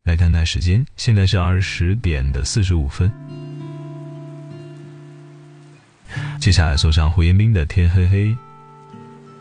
来看看时间，现在是20点的45分。接下来送上胡彦斌的天黑黑。